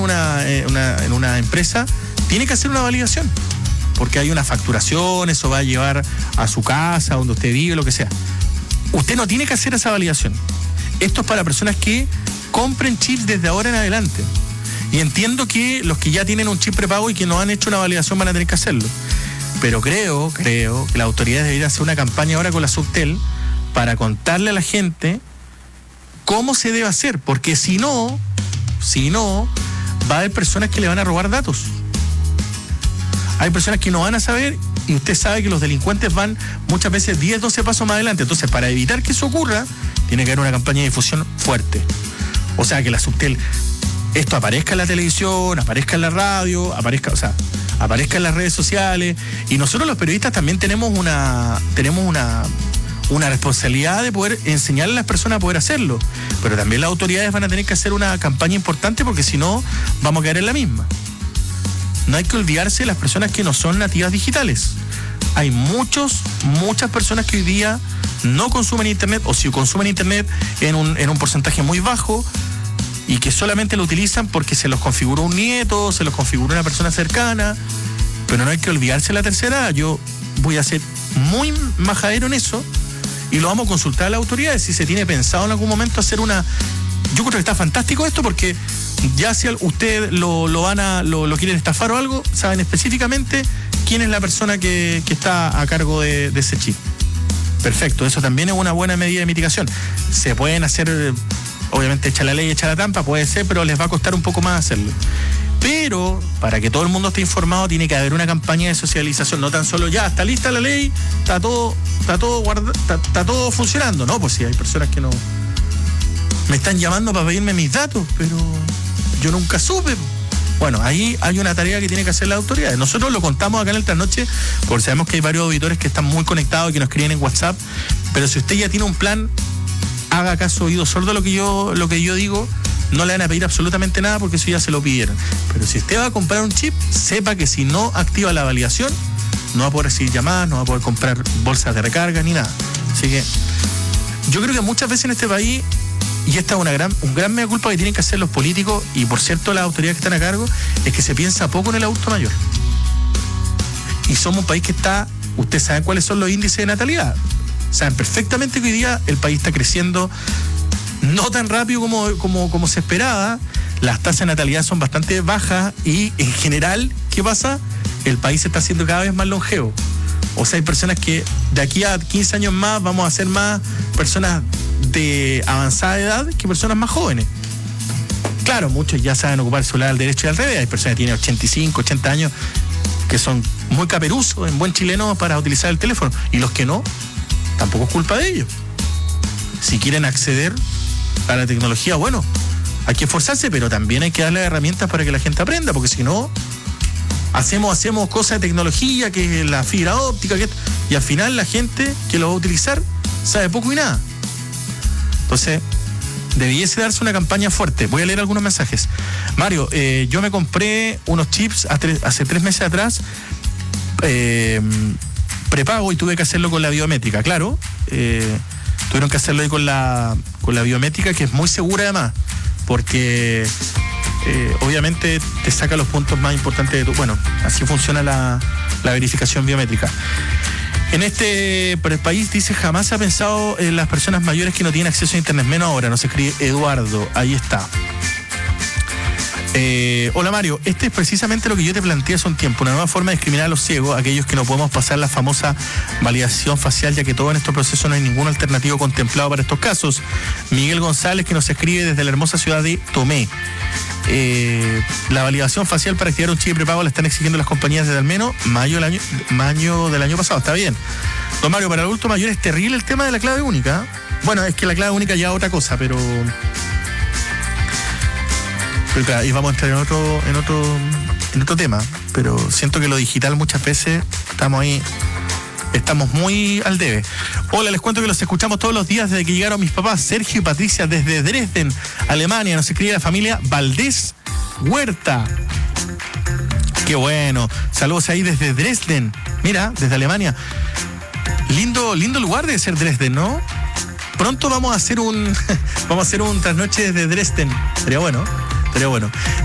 en una empresa, tiene que hacer una validación, porque hay una facturación, eso va a llevar a su casa, donde usted vive, lo que sea. Usted no tiene que hacer esa validación. Esto es para personas que compren chips desde ahora en adelante. Y entiendo que los que ya tienen un chip prepago y que no han hecho una validación van a tener que hacerlo. Pero creo que la autoridad debería hacer una campaña ahora con la Subtel para contarle a la gente cómo se debe hacer, porque si no, va a haber personas que le van a robar datos. Hay personas que no van a saber, y usted sabe que los delincuentes van muchas veces 10, 12 pasos más adelante. Entonces, para evitar que eso ocurra, tiene que haber una campaña de difusión fuerte. O sea, que la Subtel, esto aparezca en la televisión, aparezca en la radio, aparezca en las redes sociales. Y nosotros los periodistas también tenemos una responsabilidad de poder enseñarle a las personas a poder hacerlo. Pero también las autoridades van a tener que hacer una campaña importante, porque si no, vamos a quedar en la misma. No hay que olvidarse de las personas que no son nativas digitales. Hay muchas personas que hoy día no consumen internet, o si consumen internet en un porcentaje muy bajo, y que solamente lo utilizan porque se los configuró un nieto, se los configuró una persona cercana. Pero no hay que olvidarse de la tercera edad. Yo voy a ser muy majadero en eso, y lo vamos a consultar a las autoridades si se tiene pensado en algún momento hacer una... Yo creo que está fantástico esto, porque ya si usted lo quieren estafar o algo, saben específicamente quién es la persona que está a cargo de ese chip. Perfecto, eso también es una buena medida de mitigación. Se pueden hacer, obviamente, echa la ley, echa la trampa, puede ser, pero les va a costar un poco más hacerlo. Pero para que todo el mundo esté informado, tiene que haber una campaña de socialización, no tan solo ya está lista la ley, está todo funcionando. No, pues sí, hay personas que no me están llamando para pedirme mis datos, pero yo nunca supe. Bueno, ahí hay una tarea que tiene que hacer la autoridad. Nosotros lo contamos acá en el Trasnoche, porque sabemos que hay varios auditores que están muy conectados y que nos escriben en WhatsApp. Pero si usted ya tiene un plan, haga caso oído sordo a lo que yo digo. No le van a pedir absolutamente nada, porque eso ya se lo pidieron. Pero si usted va a comprar un chip, sepa que si no activa la validación, no va a poder recibir llamadas, no va a poder comprar bolsas de recarga ni nada. Así que yo creo que muchas veces en este país, y esta es un gran mea culpa que tienen que hacer los políticos, y por cierto las autoridades que están a cargo, es que se piensa poco en el adulto mayor. Y somos un país que está, ustedes saben cuáles son los índices de natalidad. Saben perfectamente que hoy día el país está creciendo no tan rápido como se esperaba. Las tasas de natalidad son bastante bajas, y en general, ¿qué pasa? El país se está haciendo cada vez más longevo. O sea, hay personas que de aquí a 15 años más vamos a ser más personas de avanzada edad que personas más jóvenes. Claro, muchos ya saben ocupar el celular al derecho y al revés. Hay personas que tienen 85, 80 años que son muy caperuzos, en buen chileno, para utilizar el teléfono. Y los que no, tampoco es culpa de ellos. Si quieren acceder a la tecnología, bueno, hay que esforzarse, pero también hay que darle herramientas para que la gente aprenda, porque si no, hacemos cosas de tecnología, que es la fibra óptica, y al final la gente que lo va a utilizar sabe poco y nada. Entonces, debiese darse una campaña fuerte. Voy a leer algunos mensajes. Mario, yo me compré unos chips hace 3 meses atrás, prepago, y tuve que hacerlo con la biométrica. Claro, tuvieron que hacerlo ahí con la biométrica, que es muy segura además, porque obviamente te saca los puntos más importantes de tu... Bueno, así funciona la verificación biométrica. En este país, dice, jamás se ha pensado en las personas mayores que no tienen acceso a internet, menos ahora. Nos escribe Eduardo, ahí está. Hola Mario, este es precisamente lo que yo te planteé hace un tiempo, una nueva forma de discriminar a los ciegos, aquellos que no podemos pasar la famosa validación facial, ya que todo en estos procesos no hay ningún alternativo contemplado para estos casos. Miguel González, que nos escribe desde la hermosa ciudad de Tomé. La validación facial para activar un chip prepago la están exigiendo las compañías desde al menos mayo del año pasado. Está bien. Don Mario, para el adulto mayor es terrible el tema de la clave única. Bueno, es que la clave única ya es otra cosa, pero claro, y vamos a entrar en otro tema, pero siento que lo digital muchas veces estamos muy al debe. Hola, les cuento que los escuchamos todos los días desde que llegaron mis papás, Sergio y Patricia, desde Dresden, Alemania. Nos escribe la familia Valdés Huerta. Qué bueno. Saludos ahí desde Dresden. Mira, desde Alemania. Lindo lugar debe ser Dresden, ¿no? Pronto vamos a hacer un trasnoche desde Dresden. Sería bueno.